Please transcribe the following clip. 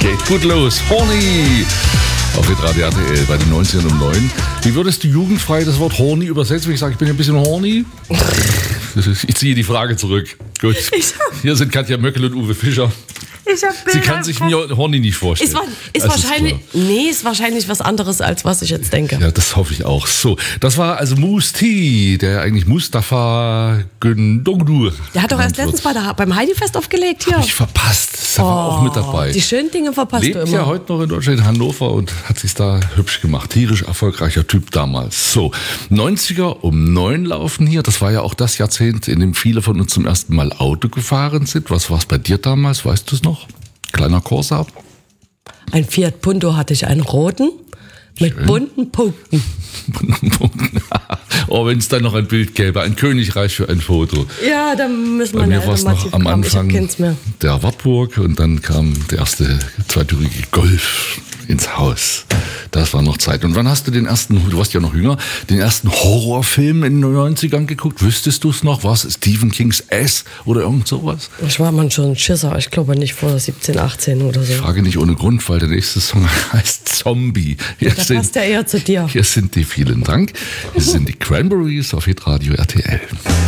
Geht gut los. Horny. Auf Radio RTL bei den 90ern um 9. Wie würdest du jugendfrei das Wort horny übersetzen, wenn ich sage, ich bin ein bisschen horny? Ich ziehe die Frage zurück. Gut. Hier sind Katja Möckel und Uwe Fischer. Sie kann sich mir horny nicht vorstellen. Ist wahrscheinlich was anderes, als was ich jetzt denke. Ja, das hoffe ich auch. So, das war also Mousse-T, der eigentlich Mustafa Gündogdur. Der hat doch erst letztens beim Heidi-Fest aufgelegt hier. Hab ich verpasst. Der war auch mit dabei. Die schönen Dinge verpasst du immer. Lebt ja heute noch in Deutschland, in Hannover und hat sich da hübsch gemacht. Tierisch erfolgreicher Typ damals. So, 90er um 9 laufen hier. Das war ja auch das Jahrzehnt, in dem viele von uns zum ersten Mal Auto gefahren sind. Was war es bei dir damals? Weißt du es noch? Kleiner Corsa? Ein Fiat Punto hatte ich, einen roten mit Schön. bunten Punkten. Oh, wenn es dann noch ein Bild gäbe, ein Königreich für ein Foto. Ja, dann müssen wir Bei mir war es noch am Anfang der Wartburg und dann kam der erste zweitürige Golf ins Haus. Das war noch Zeit. Und wann hast du du warst ja noch jünger, den ersten Horrorfilm in den 90ern geguckt? Wüsstest du es noch? War es Stephen Kings S oder irgend sowas? Ich war mal schon ein Schisser, ich glaube nicht vor 17, 18 oder so. Ich frage nicht ohne Grund, weil der nächste Song heißt Zombie. Passt ja eher zu dir. Hier sind die, vielen Dank. Hier sind die Cranberries auf Hitradio RTL.